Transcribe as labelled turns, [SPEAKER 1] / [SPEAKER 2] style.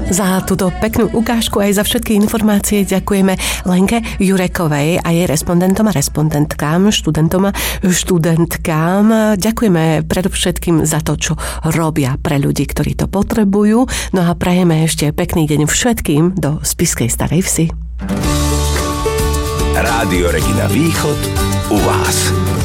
[SPEAKER 1] Za túto peknú ukážku aj za všetky informácie ďakujeme Lenke Jurekovej a jej respondentom a respondentkám, študentom a študentkám. Ďakujeme predovšetkým za to, čo robia pre ľudí, ktorí to potrebujú. No a prajeme ešte pekný deň všetkým do Spišskej Starej Vsi.
[SPEAKER 2] Rádio Regina Východ u vás.